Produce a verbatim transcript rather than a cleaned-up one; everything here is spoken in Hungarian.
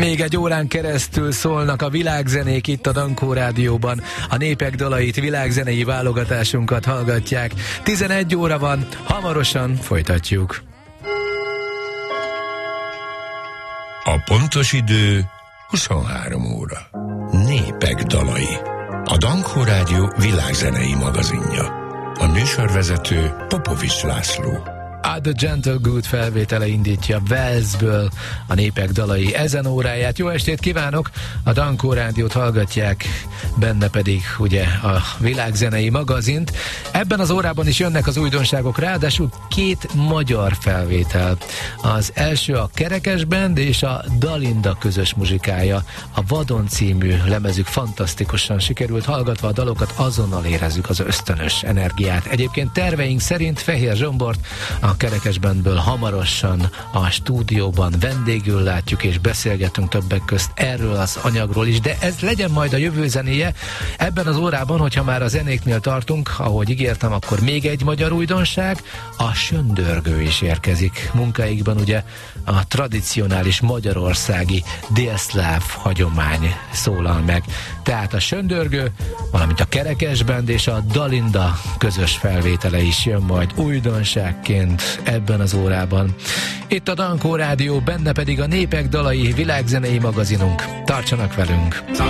Még egy órán keresztül szólnak a világzenék itt a Dankó Rádióban. A népek dalait, világzenei válogatásunkat hallgatják. tizenegy óra van, hamarosan folytatjuk. A pontos idő huszonhárom óra. Népek dalai. A Dankó Rádió világzenei magazinja. A műsorvezető Popovics László. A The Gentle Good felvétele indítja Walesből a népek dalai ezen óráját. Jó estét kívánok! A Dankó Rádiót hallgatják, benne pedig ugye a világzenei magazint. Ebben az órában is jönnek az újdonságok, ráadásul két magyar felvétel. Az első a Kerekes Band és a Dalinda közös muzsikája. A Vadon című lemezük fantasztikusan sikerült, hallgatva a dalokat azonnal érezzük az ösztönös energiát. Egyébként terveink szerint Fehér Zsombort, a Kerekes Bandből hamarosan a stúdióban vendégül látjuk, és beszélgetünk többek közt erről az anyagról is, de ez legyen majd a jövő zenéje. Ebben az órában, hogyha már a zenéknél tartunk, ahogy ígértem, akkor még egy magyar újdonság, a söndörgő is érkezik. Munkáikban ugye a tradicionális magyarországi délszláv hagyomány szólal meg. Tehát a söndörgő, valamint a Kerekes Band és a Dalinda közös felvétele is jön majd újdonságként ebben az órában. Itt a Dankó Rádió, benne pedig a népek dalai, világzenei magazinunk. Tartsanak velünk!